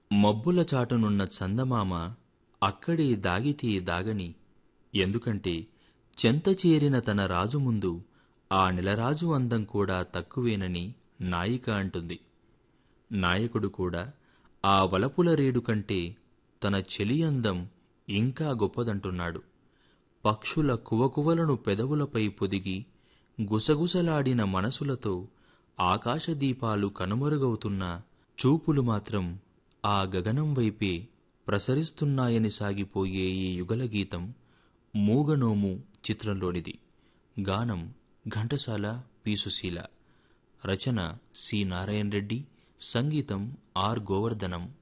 మబ్బుల చాటునున్న చందమామ అక్కడే దాగితే దాగని, ఎందుకంటే చెంత చేరిన తన రాజు ముందు ఆ నెలరాజు అందం కూడా తక్కువేనని నాయిక అంటుంది. నాయకుడు కూడా ఆ వలపుల రేడు కంటే తన చెలి అందం ఇంకా గొప్పదంటున్నాడు. పక్షుల కువకువలను పెదవులపై పొదిగి గుసగుసలాడిన మనసులతో ఆకాశదీపాలు కనుమరుగవుతున్న చూపులు మాత్రం ఆ గగనం వైపే ప్రసరిస్తున్నాయని సాగిపోయే ఈ యుగలగీతం మూగనోము చిత్రంలోనిది. గానం ఘంటసాల పి. సుశీల, రచన సి. నారాయణ రెడ్డి, సంగీతం ఆర్. గోవర్ధనం.